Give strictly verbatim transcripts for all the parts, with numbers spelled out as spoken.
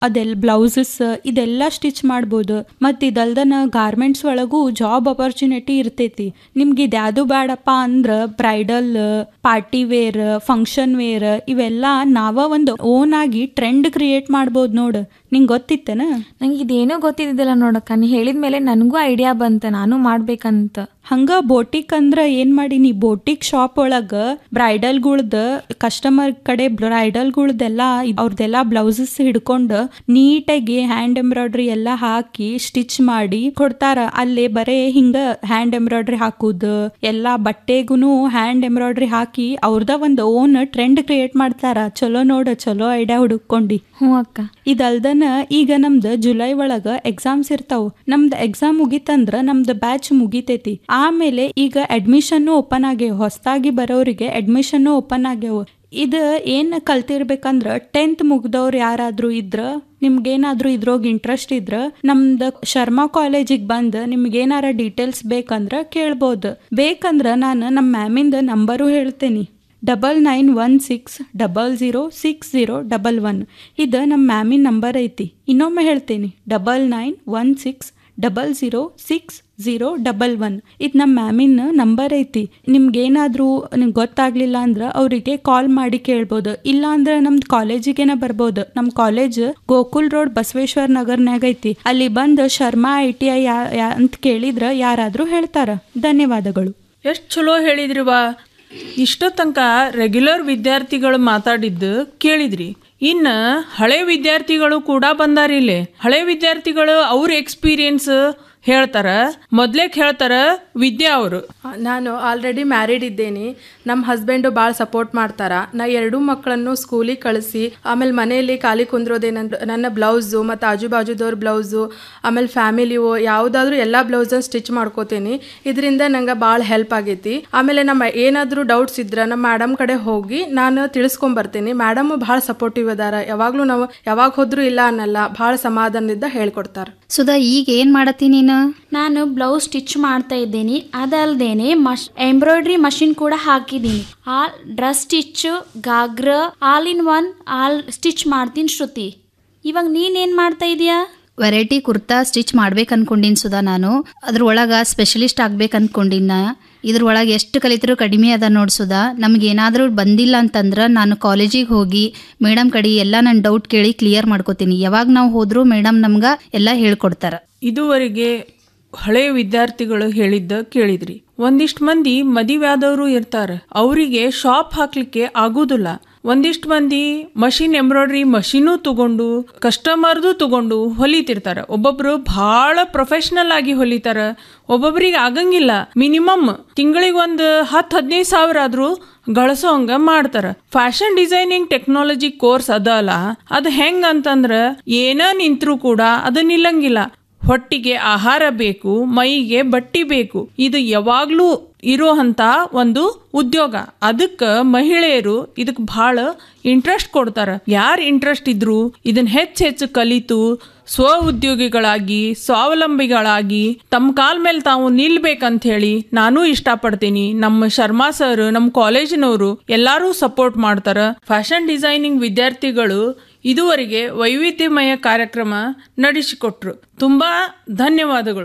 ಅದೆಲ್ಲ ಬ್ಲೌಸಸ್ ಇದೆಲ್ಲ ಸ್ಟಿಚ್ ಮಾಡ್ಬೋದು. ಮತ್ತು ಇದಲ್ದನ ಗಾರ್ಮೆಂಟ್ಸ್ ಒಳಗೂ ಜಾಬ್ ಅಪರ್ಚುನಿಟಿ ಇರ್ತೈತಿ. ನಿಮ್ಗೆ ಇದ್ಯಾವುದು ಬೇಡಪ್ಪ ಅಂದ್ರೆ bridal, party wear, function wear ಇವೆಲ್ಲ ನಾವ ಒಂದು ಓನ್ ಆಗಿ ಟ್ರೆಂಡ್ ಕ್ರಿಯೇಟ್ ಮಾಡ್ಬೋದು ನೋಡು. ನಿಂಗೆ ಗೊತ್ತಿತ್ತೇನ? ನಂಗೆ ಇದೇನೋ ಗೊತ್ತಿದ್ದಿಲ್ಲ ನೋಡಕ್ಕ, ನೀ ಹೇಳಿದ್ಮೇಲೆ ನನಗೂ ಐಡಿಯಾ ಬಂತ, ನಾನು ಮಾಡ್ಬೇಕಂತ. ಹಂಗ ಬೋಟಿಕ್ ಅಂದ್ರ ಏನ್ ಮಾಡೀನಿ, ಬೋಟಿಕ್ ಶಾಪ್ ಒಳಗ ಬ್ರೈಡಲ್ಗಳ್ದ ಕಸ್ಟಮರ್ ಕಡೆ ಬ್ರೈಡಲ್ಗಳ್ದೆಲ್ಲ ಅವ್ರದೆಲ್ಲ ಬ್ಲೌಸಸ್ ಹಿಡ್ಕೊಂಡು ನೀಟಾಗಿ ಹ್ಯಾಂಡ್ ಎಂಬ್ರಾಯ್ಡ್ರಿ ಎಲ್ಲ ಹಾಕಿ ಸ್ಟಿಚ್ ಮಾಡಿ ಕೊಡ್ತಾರ. ಅಲ್ಲೇ ಬರೇ ಹಿಂಗ ಹ್ಯಾಂಡ್ ಎಂಬ್ರಾಯ್ಡ್ರಿ ಹಾಕುದು, ಎಲ್ಲಾ ಬಟ್ಟೆಗೂ ಹ್ಯಾಂಡ್ ಎಂಬ್ರಾಯ್ಡ್ರಿ ಹಾಕಿ ಅವ್ರದ ಒಂದು ಓನ್ ಟ್ರೆಂಡ್ ಕ್ರಿಯೇಟ್ ಮಾಡ್ತಾರ. ಚಲೋ ನೋಡ, ಚಲೋ ಐಡಿಯಾ ಹುಡುಕೊಂಡಿ. ಹ್ಞೂ ಅಕ್ಕ. ಇದಲ್ದನ ಈಗ ನಮ್ದು ಜುಲೈ ಒಳಗ ಎಕ್ಸಾಮ್ಸ್ ಇರ್ತಾವ. ನಮ್ದು ಎಕ್ಸಾಮ್ ಮುಗಿತಂದ್ರ ನಮ್ದು ಬ್ಯಾಚ್ ಮುಗಿತೈತಿ. ಆಮೇಲೆ ಈಗ ಅಡ್ಮಿಷನ್ ಓಪನ್ ಆಗ್ಯಾವ, ಹೊಸದಾಗಿ ಬರೋರಿಗೆ ಅಡ್ಮಿಷನ್ ಓಪನ್ ಆಗ್ಯಾವ. ಇದು ಏನು ಕಲ್ತಿರ್ಬೇಕಂದ್ರ ಟೆಂತ್ ಮುಗ್ದವ್ರು ಯಾರಾದ್ರೂ ಇದ್ರ, ನಿಮ್ಗೇನಾದ್ರೂ ಇದ್ರೋಗ ಇಂಟ್ರೆಸ್ಟ್ ಇದ್ರ ನಮ್ದು ಶರ್ಮಾ ಕಾಲೇಜಿಗೆ ಬಂದು ನಿಮ್ಗೇನಾರ ಡೀಟೇಲ್ಸ್ ಬೇಕಂದ್ರ ಕೇಳ್ಬೋದು. ಬೇಕಂದ್ರ ನಾನು ನಮ್ಮ ಮ್ಯಾಮಿಂದ ನಂಬರು ಹೇಳ್ತೇನೆ, double nine one six double zero six zero double one. ಇದು ನಮ್ಮ ಮ್ಯಾಮಿನ ನಂಬರ್ ಐತಿ. ಇನ್ನೊಮ್ಮೆ ಹೇಳ್ತೀನಿ, double nine one six double zero six zero double one. ಇದು ನಮ್ಮ ಮ್ಯಾಮಿನ ನಂಬರ್ ಐತಿ. ನಿಮ್ಗೇನಾದರೂ ನಿಮ್ಗೆ ಗೊತ್ತಾಗ್ಲಿಲ್ಲ ಅಂದ್ರೆ ಅವರಿಗೆ ಕಾಲ್ ಮಾಡಿ ಕೇಳ್ಬೋದು. ಇಲ್ಲ ಅಂದ್ರೆ ನಮ್ದು ಕಾಲೇಜಿಗೇನ ಬರ್ಬೋದು. ನಮ್ಮ ಕಾಲೇಜ್ ಗೋಕುಲ್ ರೋಡ್ ಬಸವೇಶ್ವರ ನಗರ್ನಾಗ ಐತಿ. ಅಲ್ಲಿ ಬಂದು ಶರ್ಮಾ ಐ ಟಿ ಐ ಅಂತ ಕೇಳಿದ್ರೆ ಯಾರಾದರೂ ಹೇಳ್ತಾರ. ಧನ್ಯವಾದಗಳು. ಎಷ್ಟು ಚಲೋ ಹೇಳಿದ್ರಿವಾ. ಇಷ್ಟೋ ತನಕ ರೆಗ್ಯುಲರ್ ವಿದ್ಯಾರ್ಥಿಗಳು ಮಾತಾಡಿದ್ದು ಕೇಳಿದ್ರಿ. ಇನ್ನ ಹಳೆ ವಿದ್ಯಾರ್ಥಿಗಳು ಕೂಡ ಬಂದಾರಿಲ್ಲಿ. ಹಳೆ ವಿದ್ಯಾರ್ಥಿಗಳು ಅವ್ರ ಎಕ್ಸ್ಪೀರಿಯನ್ಸ್ ಹೇಳ್ತಾರ. ಮೊದ್ಲೇಕ್ ಹೇಳ್ತಾರ ವಿದ್ಯಾ ಅವರು. ನಾನು ಆಲ್ರೆಡಿ ಮ್ಯಾರಿಡ್ ಇದ್ದೇನೆ. ನಮ್ಮ ಹಸ್ಬೆಂಡು ಭಾಳ ಸಪೋರ್ಟ್ ಮಾಡ್ತಾರ. ನಾ ಎರಡೂ ಮಕ್ಕಳನ್ನು ಸ್ಕೂಲಿಗೆ ಕಳಿಸಿ ಆಮೇಲೆ ಮನೆಯಲ್ಲಿ ಖಾಲಿ ಕುಂದ್ರೋದೇನಂದ್ರೆ ನನ್ನ ಬ್ಲೌಸು ಮತ್ತು ಆಜು ಬಾಜುದವ್ರ ಬ್ಲೌಸು ಆಮೇಲೆ ಫ್ಯಾಮಿಲಿಯು ಯಾವುದಾದ್ರೂ ಎಲ್ಲ ಬ್ಲೌಸನ್ನು ಸ್ಟಿಚ್ ಮಾಡ್ಕೋತೀನಿ. ಇದರಿಂದ ನಂಗೆ ಭಾಳ ಹೆಲ್ಪ್ ಆಗೈತಿ. ಆಮೇಲೆ ನಮ್ಮ ಏನಾದರೂ ಡೌಟ್ಸ್ ಇದ್ರೆ ನಮ್ಮ ಮೇಡಮ್ ಕಡೆ ಹೋಗಿ ನಾನು ತಿಳಿಸ್ಕೊಂಬರ್ತೀನಿ. ಮೇಡಮ್ ಭಾಳ ಸಪೋರ್ಟಿವ್ ಅದಾರ. ಯಾವಾಗಲೂ ನಾವು ಯಾವಾಗ ಹೋದ್ರೂ ಇಲ್ಲ ಅನ್ನಲ್ಲ, ಭಾಳ ಸಮಾಧಾನದಿಂದ ಹೇಳ್ಕೊಡ್ತಾರೆ. ಸುಧಾ, ಈಗ ಏನು ಮಾಡತ್ತೀನಿ ನೀನು? ನಾನು ಬ್ಲೌಸ್ ಸ್ಟಿಚ್ ಮಾಡ್ತಾ ಇದ್ದೀನಿ. ಅದಲ್ದೇನೆ ಮಶ್ ಎಂಬ್ರಾಯ್ಡ್ರಿ ಮಷಿನ್ ಕೂಡ ಹಾಕಿದ್ದೀನಿ. All dress stitch, ಗಾಗ್ರ, all in one all stitch ಮಾಡ್ತೀನಿ. ಶ್ರುತಿ, ಇವಾಗ ನೀನೇನು ಮಾಡ್ತಾ ಇದೀಯಾ? ವೆರೈಟಿ ಕುರ್ತಾ ಸ್ಟಿಚ್ ಮಾಡ್ಬೇಕು ಅನ್ಕೊಂಡಿನಿ ಸುಧಾ. ನಾನು ಅದ್ರೊಳಗೆ ಸ್ಪೆಷಲಿಸ್ಟ್ ಆಗ್ಬೇಕು ಅನ್ಕೊಂಡಿನ. ಇದ್ರೊಳಗೆ ಎಷ್ಟು ಕಲಿತರೂ ಕಡಿಮೆ ಅದ ನೋಡಿ ಸುಧಾ. ನಮಗೇನಾದರೂ ಬಂದಿಲ್ಲ ಅಂತಂದ್ರೆ ನಾನು ಕಾಲೇಜಿಗೆ ಹೋಗಿ ಮೇಡಮ್ ಕಡೆ ಎಲ್ಲ ನನ್ನ ಡೌಟ್ ಕೇಳಿ ಕ್ಲಿಯರ್ ಮಾಡ್ಕೋತೀನಿ. ಯಾವಾಗ ನಾವು ಹೋದ್ರೂ ಮೇಡಮ್ ನಮ್ಗೆ ಎಲ್ಲ ಹೇಳ್ಕೊಡ್ತಾರೆ. ಇದುವರೆಗೆ ಹಳೆ ವಿದ್ಯಾರ್ಥಿಗಳು ಹೇಳಿದ್ದ ಕೇಳಿದ್ರಿ. ಒಂದಿಷ್ಟು ಮಂದಿ ಮದುವೆ ಆದವರು ಇರ್ತಾರೆ, ಅವರಿಗೆ ಶಾಪ್ ಹಾಕ್ಲಿಕ್ಕೆ ಆಗುದಿಲ್ಲ. ಒಂದಿಷ್ಟು ಮಂದಿ ಮಷಿನ್ ಎಂಬ್ರಾಯ್ಡ್ರಿ ಮಷೀನು ತಗೊಂಡು ಕಸ್ಟಮರ್ದು ತಗೊಂಡು ಹೊಲಿತಿರ್ತಾರ. ಒಬ್ಬೊಬ್ರು ಬಹಳ ಪ್ರೊಫೆಷನಲ್ ಆಗಿ ಹೊಲಿತಾರ, ಒಬ್ಬೊಬ್ರಿಗೆ ಆಗಂಗಿಲ್ಲ. ಮಿನಿಮಮ್ ತಿಂಗಳಿಗೆ ಒಂದು ಹತ್ತು ಹದಿನೈದು ಸಾವಿರ ಆದ್ರೂ ಗಳಿಸೋ ಹಂಗ ಮಾಡ್ತಾರ. ಫ್ಯಾಷನ್ ಡಿಸೈನಿಂಗ್ ಟೆಕ್ನಾಲಜಿ ಕೋರ್ಸ್ ಅದ ಅಲ್ಲ, ಅದು ಹೆಂಗ್ ಅಂತಂದ್ರ ಏನ ನಿಂತ್ರು ಕೂಡ ಅದು ನಿಲ್ಲಂಗಿಲ್ಲ. ಹೊಟ್ಟಿಗೆ ಆಹಾರ ಬೇಕು, ಮೈಗೆ ಬಟ್ಟಿ ಬೇಕು. ಇದು ಯಾವಾಗ್ಲೂ ಇರೋಂಥ ಒಂದು ಉದ್ಯೋಗ. ಅದಕ್ಕೆ ಮಹಿಳೆಯರು ಇದಕ್ಕೆ ಬಹಳ ಇಂಟ್ರೆಸ್ಟ್ ಕೊಡ್ತಾರ. ಯಾರು ಇಂಟ್ರೆಸ್ಟ್ ಇದ್ರು ಇದನ್ನ ಹೆಚ್ಚು ಹೆಚ್ಚು ಕಲಿತು ಸ್ವ ಉದ್ಯೋಗಿಗಳಾಗಿ ಸ್ವಾವಲಂಬಿಗಳಾಗಿ ತಮ್ಮ ಕಾಲ ಮೇಲೆ ತಾವು ನಿಲ್ಬೇಕಂತ ಹೇಳಿ ನಾನು ಇಷ್ಟಪಡ್ತೀನಿ. ನಮ್ಮ ಶರ್ಮಾ ಸರ್, ನಮ್ಮ ಕಾಲೇಜಿನವರು ಎಲ್ಲರೂ ಸಪೋರ್ಟ್ ಮಾಡ್ತಾರ. ಫ್ಯಾಷನ್ ಡಿಸೈನಿಂಗ್ ವಿದ್ಯಾರ್ಥಿಗಳು ಇದುವರೆಗೆ ವೈವಿಧ್ಯಮಯ ಕಾರ್ಯಕ್ರಮ ನಡೆಸಿಕೊಟ್ರು. ತುಂಬಾ ಧನ್ಯವಾದಗಳು.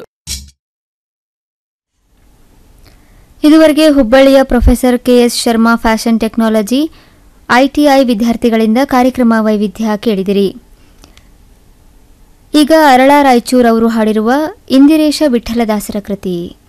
ಇದುವರೆಗೆ ಹುಬ್ಬಳ್ಳಿಯ professor K S Sharma fashion technology ITI ವಿದ್ಯಾರ್ಥಿಗಳಿಂದ ಕಾರ್ಯಕ್ರಮ ವೈವಿಧ್ಯ ಕೇಳಿದಿರಿ. ಈಗ ಅರಳ ರಾಯಚೂರ್ ಅವರು ಹಾಡಿರುವ ಇಂದಿರೇಶ ವಿಠಲದಾಸರ ಕೃತಿ.